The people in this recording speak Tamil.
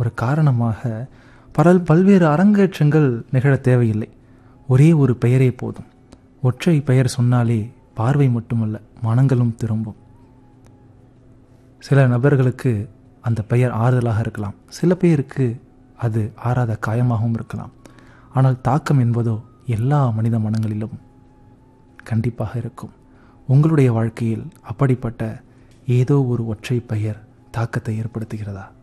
ஒரு காரணமாக பல்வேறு அரங்கேற்றங்கள் நிகழ தேவையில்லை. ஒரே ஒரு பெயரே போதும். ஒற்றை பெயர் சொன்னாலே பார்வை மட்டுமல்ல, மனங்களும் திரும்பும். சில நபர்களுக்கு அந்த பெயர் ஆறுதலாக இருக்கலாம், சில பேருக்கு அது ஆறாத காயமாகவும் இருக்கலாம். ஆனால் தாக்கம் என்பதோ எல்லா மனித மனங்களிலும் கண்டிப்பாக இருக்கும். உங்களுடைய வாழ்க்கையில் அப்படிப்பட்ட ஏதோ ஒரு ஒற்றை பெயர் தாக்கத்தை ஏற்படுத்துகிறதா?